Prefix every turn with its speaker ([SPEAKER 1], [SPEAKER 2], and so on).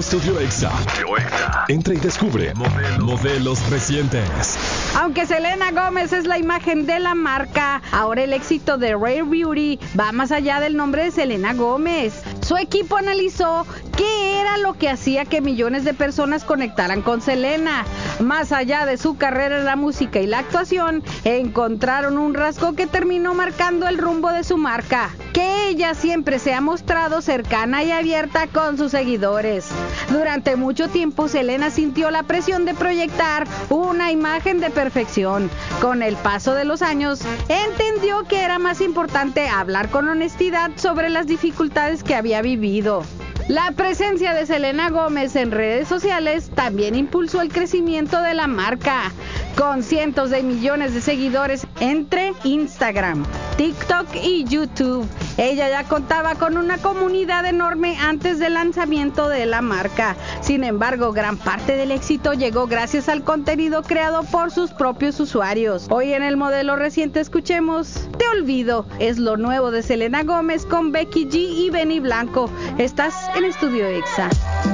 [SPEAKER 1] Estudio Exa. Entra y descubre modelos recientes.
[SPEAKER 2] Aunque Selena Gómez es la imagen de la marca, ahora el éxito de Rare Beauty va más allá del nombre de Selena Gómez. Su equipo analizó qué era lo que hacía que millones de personas conectaran con Selena. Más allá de su carrera en la música y la actuación, encontraron un rasgo que terminó marcando el rumbo de su marca: que ella siempre se ha mostrado cercana y abierta con sus seguidores. Durante mucho tiempo, Selena sintió la presión de proyectar una imagen de perfección. Con el paso de los años, entendió que era más importante hablar con honestidad sobre las dificultades que había vivido. La presencia de Selena Gómez en redes sociales también impulsó el crecimiento de la marca, con cientos de millones de seguidores entre Instagram, TikTok y YouTube. Ella ya contaba con una comunidad enorme antes del lanzamiento de la marca. Sin embargo, gran parte del éxito llegó gracias al contenido creado por sus propios usuarios. Hoy en el modelo reciente escuchemos Te Olvido. Es lo nuevo de Selena Gómez con Becky G y Benny Blanco. Estás en Estudio Exa.